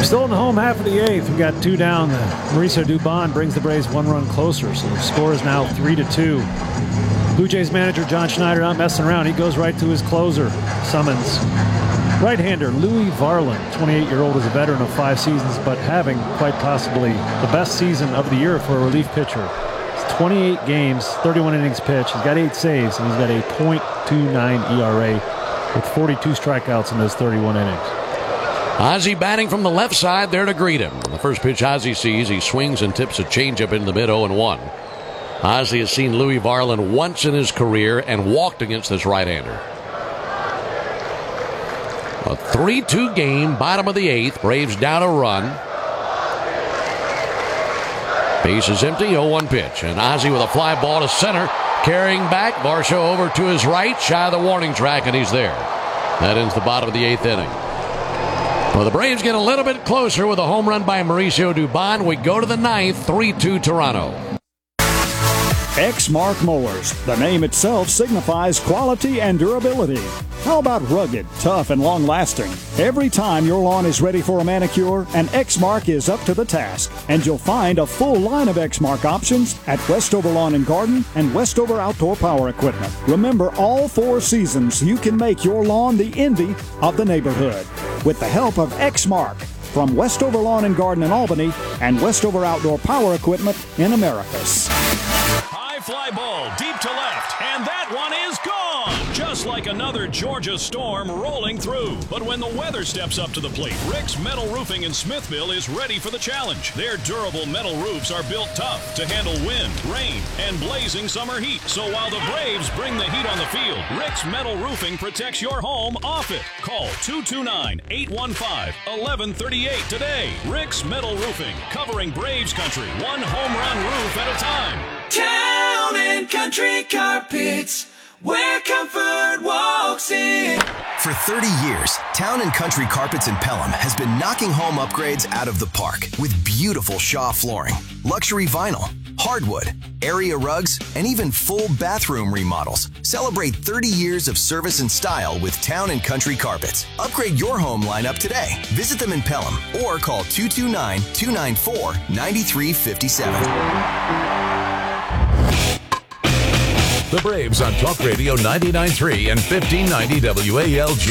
Still in the home half of the eighth. We got 2 down. Mauricio Dubon brings the Braves 1 run closer, so the score is now 3-2. Blue Jays manager John Schneider not messing around. He goes right to his closer. Summons right-hander Louis Varland, 28-year-old, is a veteran of 5 seasons, but having quite possibly the best season of the year for a relief pitcher. It's 28 games, 31 innings pitched. He's got 8 saves, and he's got a .29 ERA with 42 strikeouts in those 31 innings. Ozzie batting from the left side there to greet him. The first pitch Ozzie sees, he swings and tips a changeup into the mid 0-1. Ozzie has seen Louis Varland once in his career and walked against this right-hander. A 3-2 game, bottom of the 8th. Braves down a run. Base is empty, 0-1 pitch. And Ozzie with a fly ball to center. Carrying back, Varsho over to his right, shy of the warning track, and he's there. That ends the bottom of the 8th inning. Well, the Braves get a little bit closer with a home run by Mauricio Dubon. We go to the 9th, 3-2 Toronto. Exmark Mowers. The name itself signifies quality and durability. How about rugged, tough, and long-lasting? Every time your lawn is ready for a manicure, an Exmark is up to the task. And you'll find a full line of Exmark options at Westover Lawn and Garden and Westover Outdoor Power Equipment. Remember, all 4 seasons, you can make your lawn the envy of the neighborhood with the help of Exmark from Westover Lawn and Garden in Albany and Westover Outdoor Power Equipment in Americus. High fly ball deep to left, and that one is gone. Just like another Georgia storm rolling through. But when the weather steps up to the plate, Rick's Metal Roofing in Smithville is ready for the challenge. Their durable metal roofs are built tough to handle wind, rain, and blazing summer heat. So while the Braves bring the heat on the field, Rick's Metal Roofing protects your home off it. Call 229-815-1138 today. Rick's Metal Roofing, covering Braves country, one home run roof at a time. Town and Country Carpets, where comfort walks in. For 30 years, Town & Country Carpets in Pelham has been knocking home upgrades out of the park with beautiful Shaw flooring, luxury vinyl, hardwood, area rugs, and even full bathroom remodels. Celebrate 30 years of service and style with Town & Country Carpets. Upgrade your home lineup today. Visit them in Pelham or call 229-294-9357. The Braves on Talk Radio 99.3 and 1590 WALG.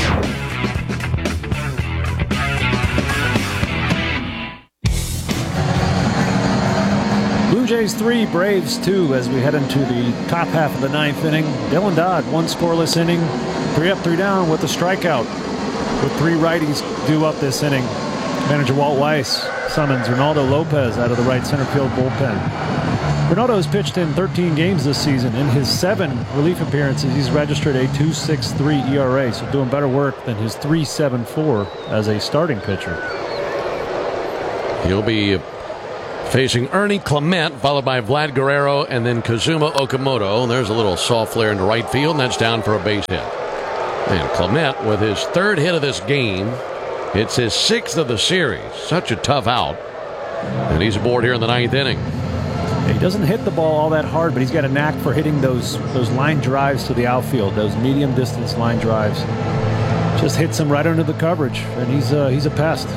Blue Jays 3, Braves 2 as we head into the top half of the 9th inning. Dylan Dodd, 1 scoreless inning, 3 up, 3 down with a strikeout. With 3 righties due up this inning. Manager Walt Weiss summons Ronaldo Lopez out of the right center field bullpen. Ronaldo has pitched in 13 games this season. In his 7 relief appearances, he's registered a 2.63 ERA, so doing better work than his 3.74 as a starting pitcher. He'll be facing Ernie Clement, followed by Vlad Guerrero, and then Kazuma Okamoto. There's a little soft flare into right field, and that's down for a base hit. And Clement with his 3rd hit of this game. It's his 6th of the series. Such a tough out. And he's aboard here in the 9th inning. He doesn't hit the ball all that hard, but he's got a knack for hitting those line drives to the outfield, those medium distance line drives. Just hits him right under the coverage, and he's a pest.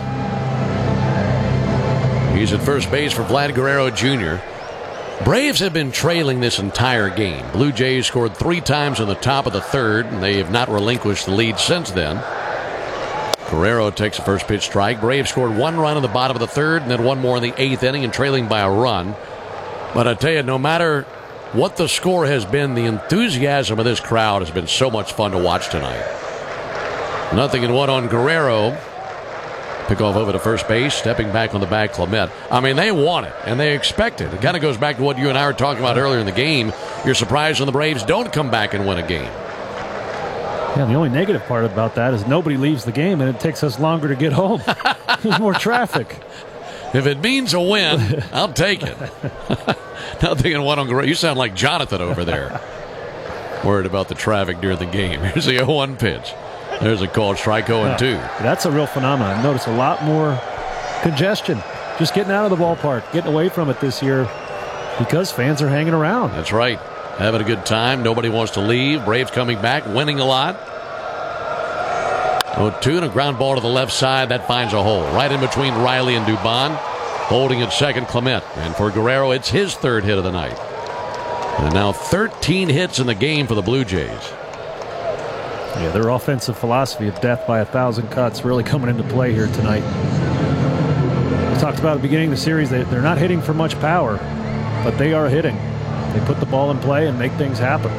He's at first base for Vlad Guerrero Jr. Braves have been trailing this entire game. Blue Jays scored 3 times in the top of the 3rd, and they have not relinquished the lead since then. Guerrero takes a first pitch strike. Braves scored 1 run in the bottom of the 3rd, and then 1 more in the 8th inning, and trailing by a run. But I tell you, no matter what the score has been, the enthusiasm of this crowd has been so much fun to watch tonight. 0-1 on Guerrero. Pick off over to first base, stepping back on the bag, Clement. I mean, they want it, and they expect it. It kind of goes back to what you and I were talking about earlier in the game. You're surprised when the Braves don't come back and win a game. Yeah, the only negative part about that is nobody leaves the game, and it takes us longer to get home. There's more traffic. If it means a win, I'll take it. 0-1 on Guerrero. You sound like Jonathan over there. Worried about the traffic during the game. Here's the 0-1 pitch. There's a called strike 0-2. That's a real phenomenon. I noticed a lot more congestion. Just getting out of the ballpark, getting away from it this year because fans are hanging around. That's right. Having a good time. Nobody wants to leave. Braves coming back, winning a lot. 0-2 and a ground ball to the left side. That finds a hole right in between Riley and Dubon. Holding at second, Clement. And for Guerrero, it's his third hit of the night. And now 13 hits in the game for the Blue Jays. Yeah, their offensive philosophy of death by 1,000 cuts really coming into play here tonight. We talked about at the beginning of the series, they're not hitting for much power, but they are hitting. They put the ball in play and make things happen.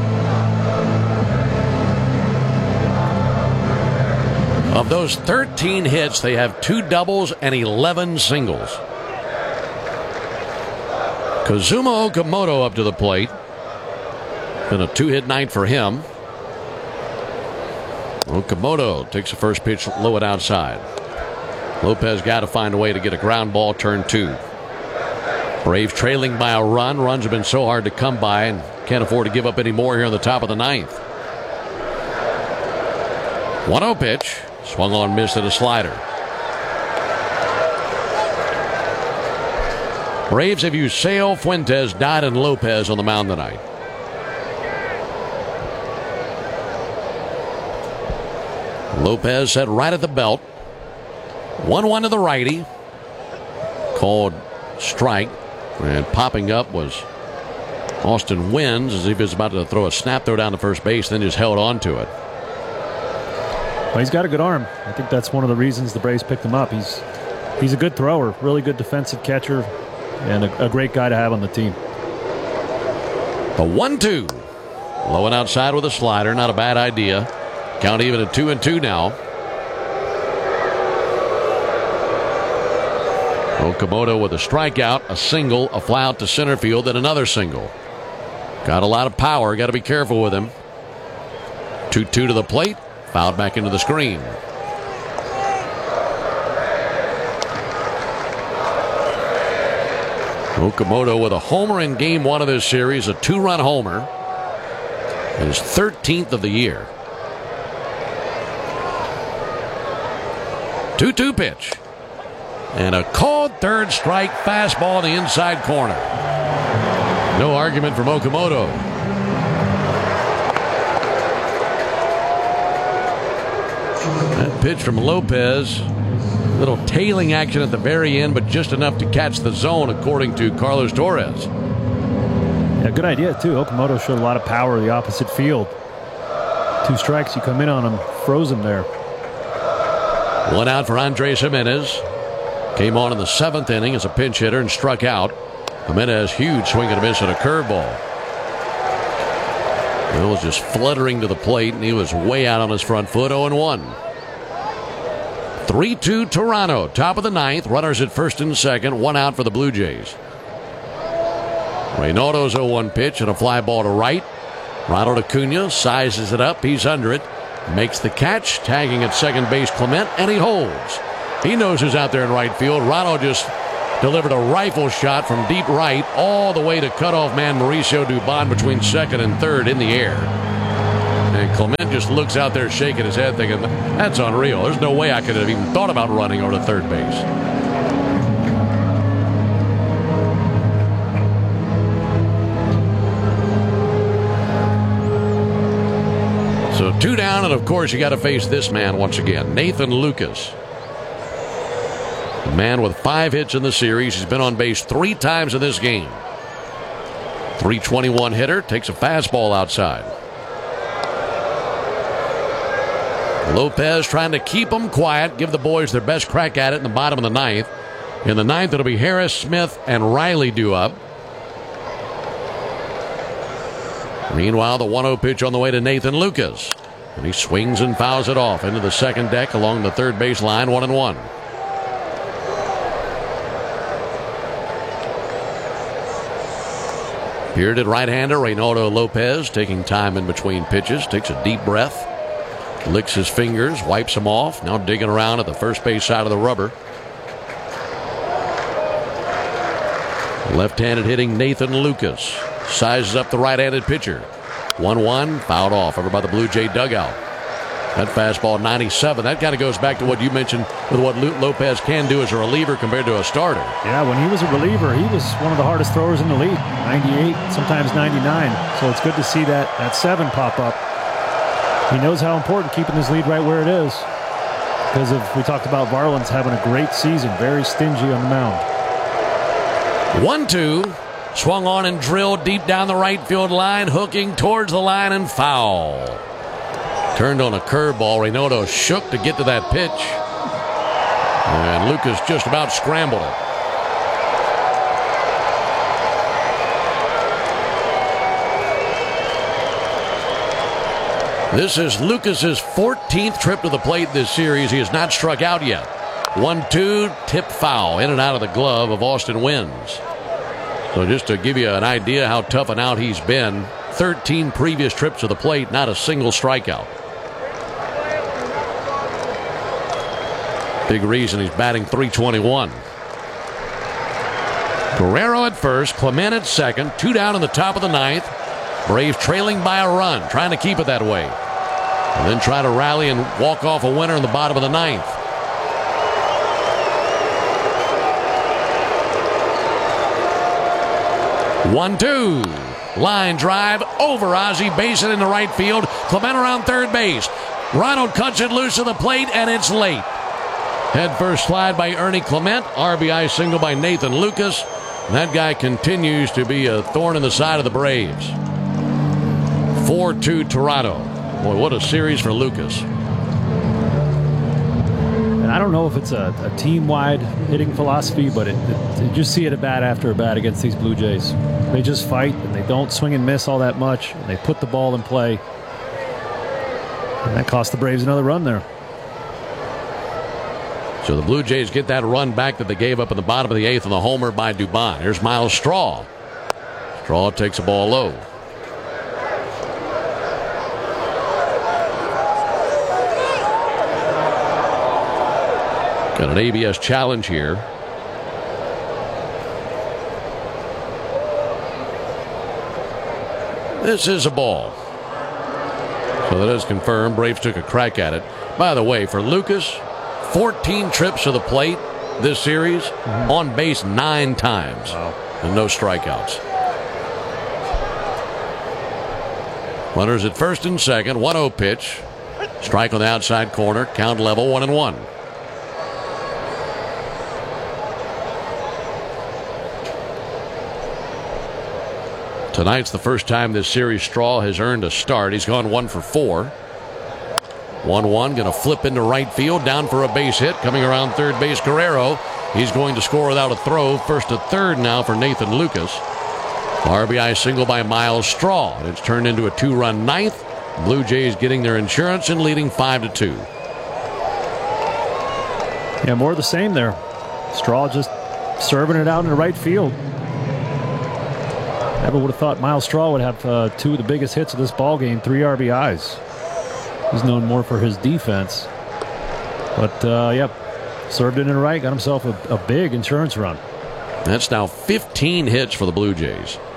Of those 13 hits, they have 2 doubles and 11 singles. Kazuma Okamoto up to the plate. Been a 2-hit night for him. Okamoto takes the first pitch low and outside. Lopez got to find a way to get a ground ball, turn 2. Braves trailing by a run. Runs have been so hard to come by and can't afford to give up any more here in the top of the 9th. 1-0 pitch. Swung on, missed at a slider. Braves have used Sale, Fuentes, Dodd, and Lopez on the mound tonight. Lopez set right at the belt. 1-1 to the righty. Called strike. And popping up was Austin Wynns as if he was about to throw a snap throw down to first base, then just held on to it. Well, he's got a good arm. I think that's one of the reasons the Braves picked him up. He's a good thrower, really good defensive catcher, and a great guy to have on the team. The 1-2. Low and outside with a slider. Not a bad idea. Count even at 2-2 now. Okamoto with a strikeout, a single, a fly out to center field, then another single. Got a lot of power. Got to be careful with him. 2-2 to the plate. Fouled back into the screen. Okamoto with a homer in game 1 of this series, a 2-run homer. His 13th of the year. 2-2 pitch. And a called third strike fastball in the inside corner. No argument from Okamoto. That pitch from Lopez. Little tailing action at the very end, but just enough to catch the zone, according to Carlos Torres. Yeah, good idea, too. Okamoto showed a lot of power the opposite field. 2 strikes, you come in on him, froze him there. 1 out for Andres Jimenez. Came on in the 7th inning as a pinch hitter and struck out. Jimenez, huge swing and a miss at a curveball. It was just fluttering to the plate, and he was way out on his front foot, 0-1. 3-2 Toronto, top of the 9th. Runners at first and second, 1 out for the Blue Jays. Reynaldo's 0-1 pitch and a fly ball to right. Ronald Acuna sizes it up. He's under it. Makes the catch, tagging at second base Clement, and he holds. He knows who's out there in right field. Ronald just delivered a rifle shot from deep right all the way to cutoff man Mauricio Dubon between second and third in the air. And Clement just looks out there shaking his head thinking, that's unreal. There's no way I could have even thought about running over to third base. So 2 down, and of course you got to face this man once again, Nathan Lucas. A man with 5 hits in the series. He's been on base 3 times in this game. 321 hitter, takes a fastball outside. Lopez trying to keep them quiet, give the boys their best crack at it in the bottom of the 9th. In the 9th, it'll be Harris, Smith, and Riley due up. Meanwhile, the 1-0 pitch on the way to Nathan Lucas. And he swings and fouls it off into the second deck along the third base line, 1-1. Bearded right-hander Reynaldo Lopez taking time in between pitches, takes a deep breath, licks his fingers, wipes them off, now digging around at the first base side of the rubber. Left-handed hitting Nathan Lucas sizes up the right-handed pitcher. 1-1, fouled off over by the Blue Jay dugout. That fastball 97. That kind of goes back to what you mentioned with what Lopez can do as a reliever compared to a starter. Yeah, when he was a reliever, he was one of the hardest throwers in the league. 98, sometimes 99. So it's good to see that 7 pop up. He knows how important keeping his lead right where it is. because we talked about Varland's having a great season, very stingy on the mound. 1-2. Swung on and drilled deep down the right field line, hooking towards the line and foul. Turned on a curveball. Reynoso shook to get to that pitch. And Lucas just about scrambled it. This is Lucas's 14th trip to the plate this series. He has not struck out yet. 1-2, tip foul, in and out of the glove of Austin Wynns. So just to give you an idea how tough an out he's been, 13 previous trips to the plate, not a single strikeout. Big reason he's batting .321. Guerrero at first, Clement at second, 2 down in the top of the ninth. Braves trailing by a run, trying to keep it that way. And then try to rally and walk off a winner in the bottom of the ninth. One-two. Line drive over Ozzie Basin in the right field. Clement around third base. Ronald cuts it loose of the plate, and it's late. Head first slide by Ernie Clement. RBI single by Nathan Lucas. And that guy continues to be a thorn in the side of the Braves. 4-2 Toronto. Boy, what a series for Lucas. And I don't know if it's a team-wide hitting philosophy, but you just see it at bat after a bat against these Blue Jays. They just fight, and they don't swing and miss all that much, and they put the ball in play. And that cost the Braves another run there. So the Blue Jays get that run back that they gave up in the bottom of the eighth on the homer by Dubon. Here's Miles Straw. Straw takes a ball low. Got an ABS challenge here. This is a ball. So that is confirmed. Braves took a crack at it. By the way, for Lucas, 14 trips to the plate this series, on base 9 times. Wow. And no strikeouts. Runners at first and second. 1-0 pitch. Strike on the outside corner. Count level 1-1. Tonight's the first time this series Straw has earned a start. He's gone 1 for 4. 1-1, going to flip into right field, down for a base hit. Coming around third base, Guerrero. He's going to score without a throw. First to third now for Nathan Lucas. RBI single by Miles Straw. And it's turned into a 2-run ninth. Blue Jays getting their insurance and leading 5-2. Yeah, more of the same there. Straw just serving it out in the right field. Never would have thought Miles Straw would have 2 of the biggest hits of this ball game, 3 RBIs. He's known more for his defense. But, yep, served it in the right, got himself a big insurance run. That's now 15 hits for the Blue Jays.